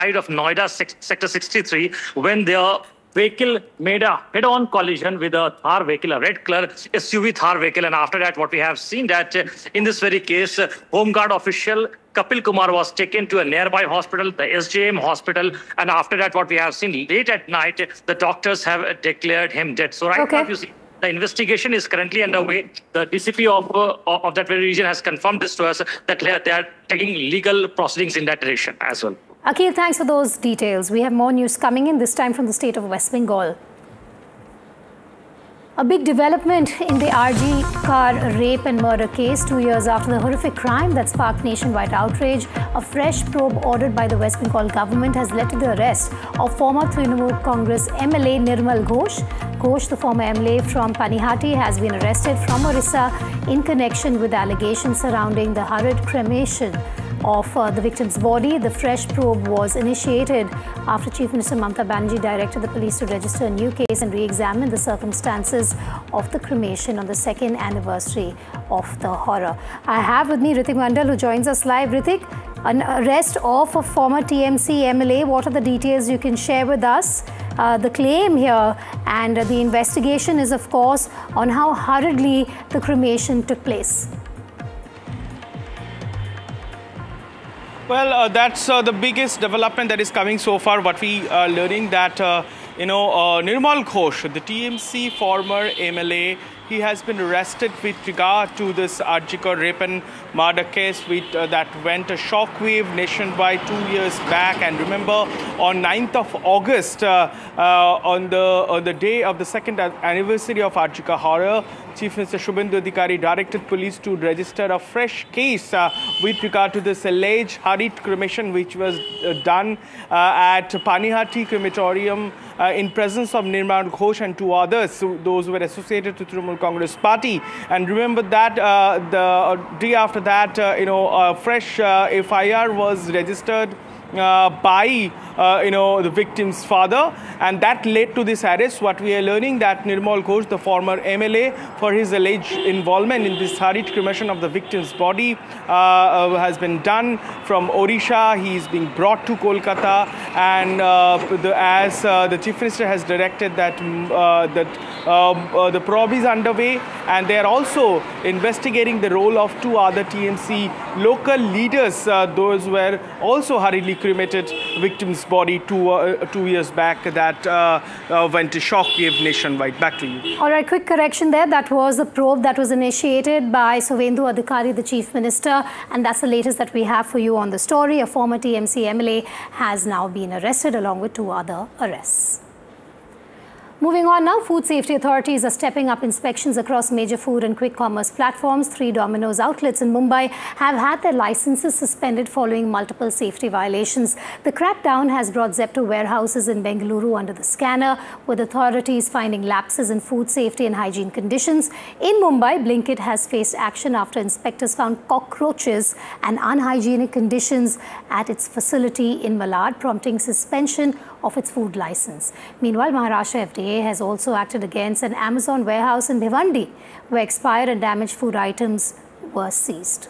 of Noida, Sector 63, when their vehicle made a head-on collision with a Thar vehicle, a red color SUV Thar vehicle. And after that, what we have seen that in this very case, Home Guard official Kapil Kumar was taken to a nearby hospital, the SJM hospital. And after that, what we have seen late at night, the doctors have declared him dead. So right now, you see, the investigation is currently underway. The DCP of that very region has confirmed this to us, that they are taking legal proceedings in that direction as well. Akhil, thanks for those details. We have more news coming in, this time from the state of West Bengal. A big development in the RG car rape and murder case 2 years after the horrific crime that sparked nationwide outrage. A fresh probe ordered by the West Bengal government has led to the arrest of former Trinamool Congress MLA Nirmal Ghosh. Ghosh, the former MLA from Panihati, has been arrested from Orissa in connection with allegations surrounding the hurried cremation of the victim's body. The fresh probe was initiated after Chief Minister Mamata Banerjee directed the police to register a new case and re-examine the circumstances of the cremation on the second anniversary of the horror. I have with me Ritik Mandal, who joins us live. Ritik, an arrest of a former TMC MLA. What are the details you can share with us? The claim here and the investigation is, of course, on how hurriedly the cremation took place. Well, that's the biggest development that is coming so far. What we are learning that, Nirmal Ghosh, the TMC former MLA, he has been arrested with regard to this RG Kar rape and murder case that went a shockwave nationwide 2 years back. And remember, on 9th of August, on the day of the second anniversary of RG Kar horror, Chief Minister Shubhendu Adhikari directed police to register a fresh case with regard to this alleged hurried cremation which was done at Panihati crematorium in presence of Nirmal Ghosh and two others, those who were associated to Trinamool Congress Party. And remember that the day after that, a fresh FIR was registered by the victim's father, and that led to this arrest. What we are learning that Nirmal Ghosh, the former MLA, for his alleged involvement in this hurried cremation of the victim's body, has been done from Odisha. He is being brought to Kolkata, and as the Chief Minister has directed that the probe is underway, and they are also investigating the role of two other TMC local leaders. Those were also hurriedly cremated victim's body 2 years back that went to shockwave nationwide. Back to you. All right, quick correction there. That was a probe that was initiated by Shubhendu Adhikari, the Chief Minister, and that's the latest that we have for you on the story. A former TMC MLA has now been arrested along with two other arrests. Moving on now, food safety authorities are stepping up inspections across major food and quick commerce platforms. 3 Domino's outlets in Mumbai have had their licenses suspended following multiple safety violations. The crackdown has brought Zepto warehouses in Bengaluru under the scanner, with authorities finding lapses in food safety and hygiene conditions. In Mumbai, Blinkit has faced action after inspectors found cockroaches and unhygienic conditions at its facility in Malad, prompting suspension of its food license. Meanwhile, Maharashtra FDA has also acted against an Amazon warehouse in Bhiwandi, where expired and damaged food items were seized.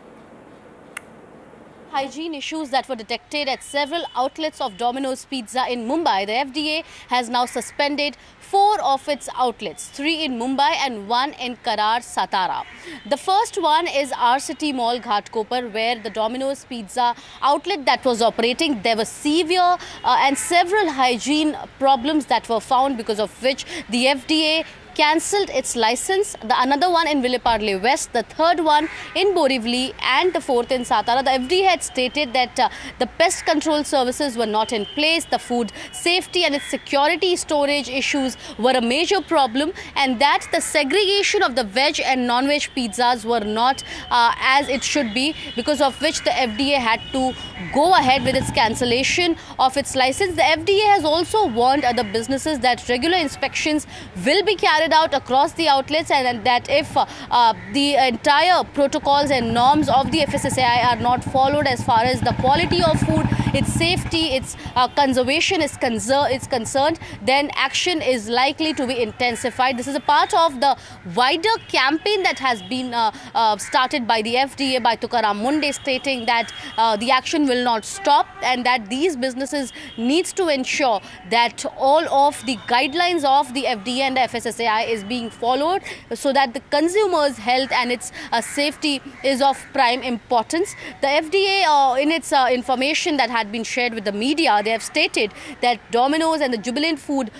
Hygiene issues that were detected at several outlets of Domino's Pizza in Mumbai. The FDA has now suspended 4 of its outlets, 3 in Mumbai and 1 in Karar, Satara. The first one is RCT Mall, Ghatkopar, where the Domino's Pizza outlet that was operating, there were severe and several hygiene problems that were found, because of which the FDA cancelled its license. Another one in Villeparle West, the third one in Borivali, and the fourth in Satara. The FDA had stated that the pest control services were not in place, the food safety and its security storage issues were a major problem, and that the segregation of the veg and non-veg pizzas were not as it should be, because of which the FDA had to go ahead with its cancellation of its license. The FDA has also warned other businesses that regular inspections will be carried out across the outlets, and that if the entire protocols and norms of the FSSAI are not followed as far as the quality of food its safety, its conservation is concerned, then action is likely to be intensified. This is a part of the wider campaign that has been started by the FDA, by Tukaram Munde, stating that the action will not stop and that these businesses needs to ensure that all of the guidelines of the FDA and the FSSAI is being followed so that the consumer's health and its safety is of prime importance. The FDA, in its information that had been shared with the media, they have stated that Domino's and the Jubilant Foods,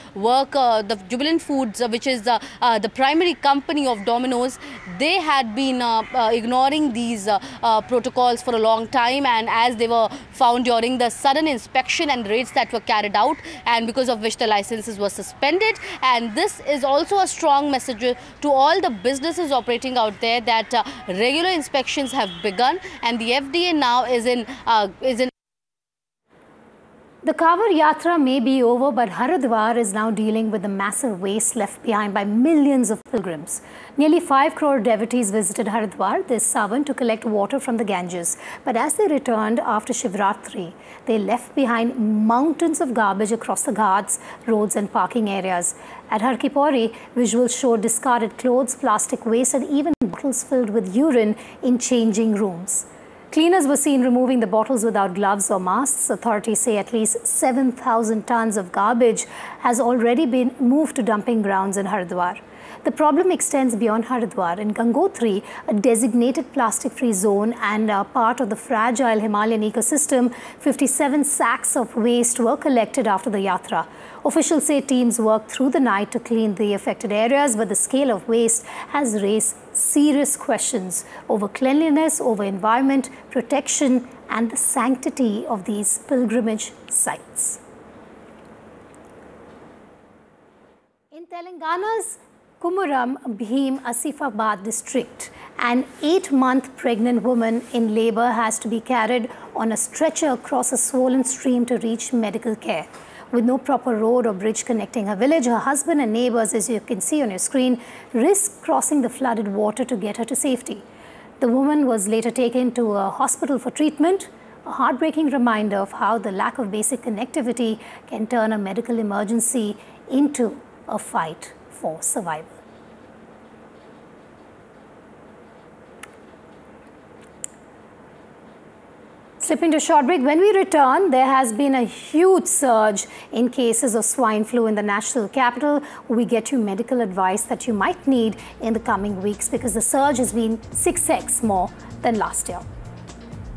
which is the primary company of Domino's, they had been ignoring these protocols for a long time, and as they were found during the sudden inspection and raids that were carried out, and because of which the licenses were suspended. And this is also a strong message to all the businesses operating out there that regular inspections have begun, and the FDA now is in The Kanwar Yatra may be over, but Haridwar is now dealing with the massive waste left behind by millions of pilgrims. Nearly 5 crore devotees visited Haridwar this Sawan to collect water from the Ganges. But as they returned after Shivratri, they left behind mountains of garbage across the ghats, roads and parking areas. At Har Ki Pauri, visuals showed discarded clothes, plastic waste and even bottles filled with urine in changing rooms. Cleaners were seen removing the bottles without gloves or masks. Authorities say at least 7,000 tons of garbage has already been moved to dumping grounds in Haridwar. The problem extends beyond Haridwar. In Gangotri, a designated plastic-free zone and part of the fragile Himalayan ecosystem, 57 sacks of waste were collected after the yatra. Officials say teams worked through the night to clean the affected areas, but the scale of waste has raised serious questions over cleanliness, over environment protection and the sanctity of these pilgrimage sites. In Telangana's Kumuram Bhim Asifabad district, an 8-month pregnant woman in labor has to be carried on a stretcher across a swollen stream to reach medical care. With no proper road or bridge connecting her village, her husband and neighbors, as you can see on your screen, risk crossing the flooded water to get her to safety. The woman was later taken to a hospital for treatment, a heartbreaking reminder of how the lack of basic connectivity can turn a medical emergency into a fight for survival. Slip into a short break. When we return, there has been a huge surge in cases of swine flu in the national capital. We get you medical advice that you might need in the coming weeks because the surge has been 6x more than last year.